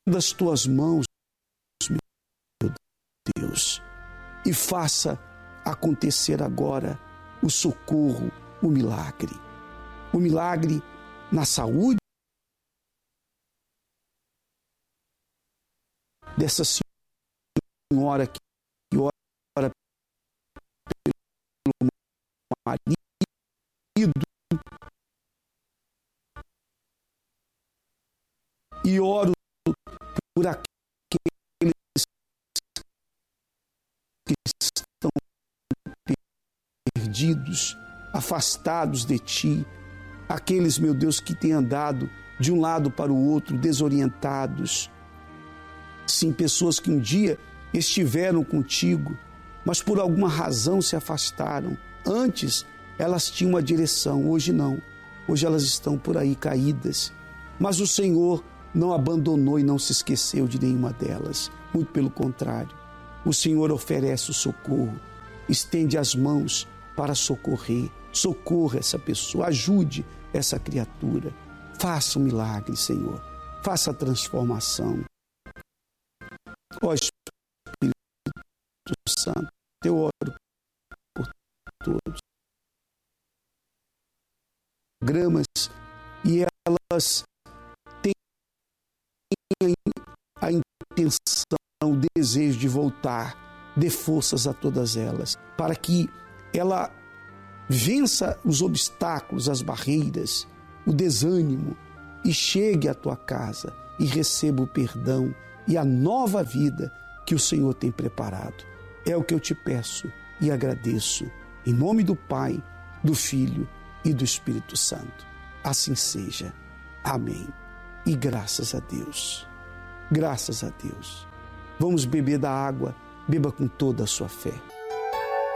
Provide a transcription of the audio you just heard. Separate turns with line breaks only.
as tuas mãos, meu Deus, e faça acontecer agora o socorro, o milagre. O milagre na saúde dessa senhora que ora pelo marido e oro por aqueles que estão perdidos, afastados de ti, aqueles, meu Deus, que têm andado de um lado para o outro, desorientados. Sim, pessoas que um dia estiveram contigo, mas por alguma razão se afastaram. Antes elas tinham uma direção, hoje não. Hoje elas estão por aí caídas. Mas o Senhor não abandonou e não se esqueceu de nenhuma delas. Muito pelo contrário, o Senhor oferece o socorro, estende as mãos para socorrer. Socorra essa pessoa, ajude essa criatura. Faça um milagre, Senhor. Faça a transformação. Ó Espírito Santo, eu oro por todos. Gramas, e elas têm a intenção, o desejo de voltar. Dê forças a todas elas, para que ela vença os obstáculos, as barreiras, o desânimo, e chegue à tua casa e receba o perdão e a nova vida que o Senhor tem preparado. É o que eu te peço e agradeço. Em nome do Pai, do Filho e do Espírito Santo. Assim seja. Amém. E graças a Deus. Graças a Deus. Vamos beber da água. Beba com toda a sua fé.